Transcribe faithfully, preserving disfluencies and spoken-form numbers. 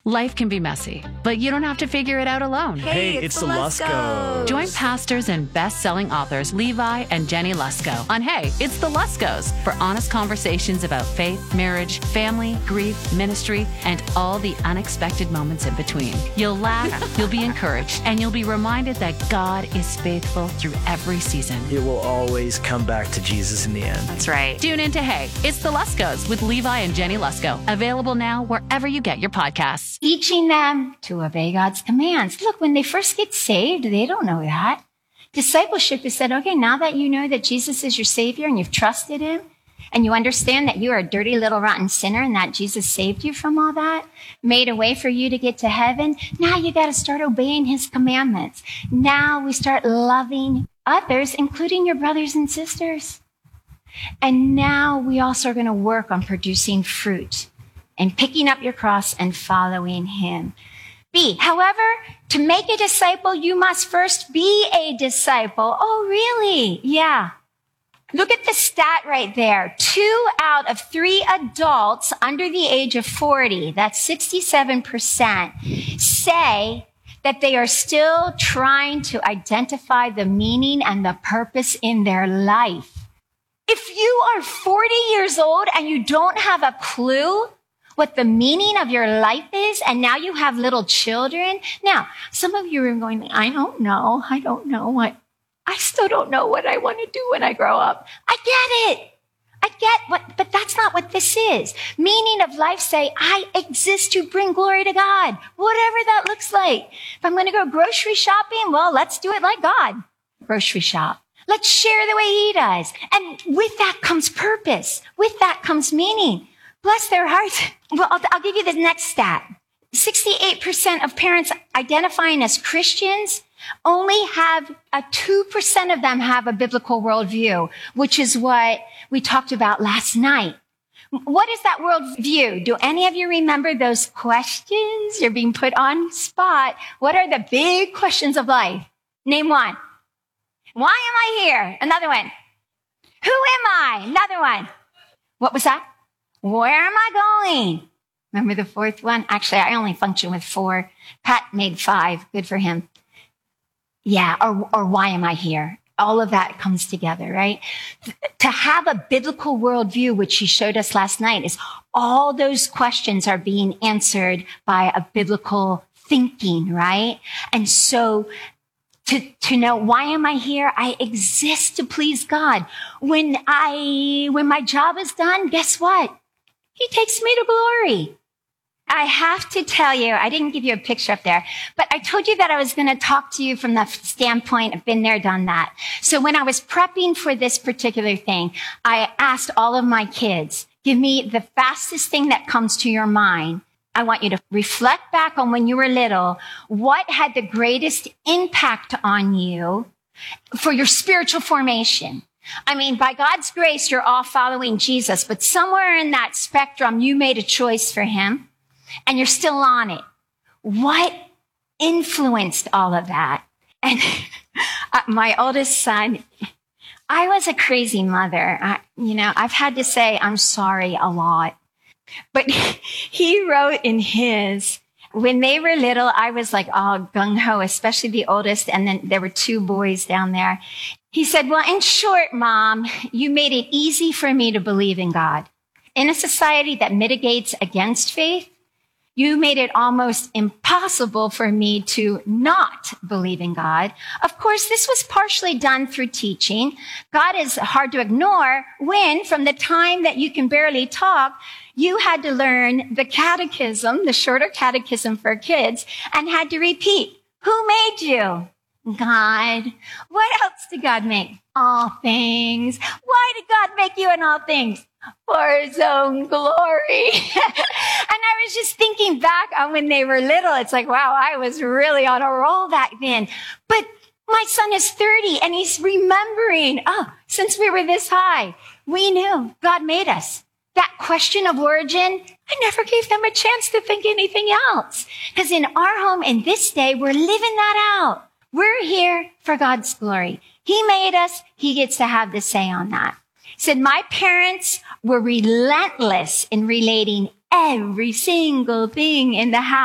Life can be messy, but you don't have to figure it out alone. Hey, it's, it's the Luskos. Join pastors and best-selling authors Levi and Jenny Lusko on Hey, It's the Luskos for honest conversations about faith, marriage, family, grief, ministry, and all the unexpected moments in between. You'll laugh, you'll be encouraged, and you'll be reminded that God is faithful through every season. It will always come back to Jesus in the end. That's right. Tune in to Hey, It's the Luskos with Levi and Jenny Lusko. Available now wherever you get your podcasts. Teaching them to obey God's commands. Look, when they first get saved, they don't know that. Discipleship is said, okay, now that you know that Jesus is your Savior and you've trusted him, and you understand that you are a dirty little rotten sinner and that Jesus saved you from all that, made a way for you to get to heaven, now you got to start obeying his commandments. Now we start loving others, including your brothers and sisters. And now we also are going to work on producing fruit and picking up your cross and following him. B, however, to make a disciple, you must first be a disciple. Oh, really? Yeah. Look at the stat right there. Two out of three adults under the age of forty, that's sixty-seven percent, say that they are still trying to identify the meaning and the purpose in their life. If you are forty years old and you don't have a clue what the meaning of your life is, and now you have little children. Now, some of you are going, I don't know. I don't know what, I still don't know what I want to do when I grow up. I get it. I get what, but that's not what this is. Meaning of life say, I exist to bring glory to God, whatever that looks like. If I'm going to go grocery shopping, well, let's do it like God. Grocery shop. Let's share the way he does. And with that comes purpose. With that comes meaning. Bless their hearts. Well, I'll, I'll give you the next stat. sixty-eight percent of parents identifying as Christians only have a two percent of them have a biblical worldview, which is what we talked about last night. What is that worldview? Do any of you remember those questions? You're being put on spot. What are the big questions of life? Name one. Why am I here? Another one. Who am I? Another one. What was that? Where am I going? Remember the fourth one? Actually, I only function with four. Pat made five. Good for him. Yeah, or, or why am I here? All of that comes together, right? To have a biblical worldview, which he showed us last night, is all those questions are being answered by a biblical thinking, right? And so To, to know, why am I here? I exist to please God. When I, when my job is done, guess what? He takes me to glory. I have to tell you, I didn't give you a picture up there, but I told you that I was going to talk to you from the standpoint of been there, done that. So when I was prepping for this particular thing, I asked all of my kids, give me the fastest thing that comes to your mind. I want you to reflect back on when you were little. What had the greatest impact on you for your spiritual formation? I mean, by God's grace, you're all following Jesus, but somewhere in that spectrum, you made a choice for him and you're still on it. What influenced all of that? And my oldest son, I was a crazy mother. I, you know, I've had to say I'm sorry a lot. But he wrote in his, when they were little, I was like all gung-ho, especially the oldest. And then there were two boys down there. He said, well, in short, Mom, you made it easy for me to believe in God. In a society that mitigates against faith, you made it almost impossible for me to not believe in God. Of course, this was partially done through teaching. God is hard to ignore when, from the time that you can barely talk, you had to learn the catechism, the shorter catechism for kids, and had to repeat, who made you? God. What else did God make? All things. Why did God make you in all things? For his own glory. And I was just thinking back on when they were little. It's like, wow, I was really on a roll back then. But my son is thirty and he's remembering, oh, since we were this high, we knew God made us. That question of origin, I never gave them a chance to think anything else. Because in our home, in this day, we're living that out. We're here for God's glory. He made us. He gets to have the say on that. He said, my parents were relentless in relating every single thing in the house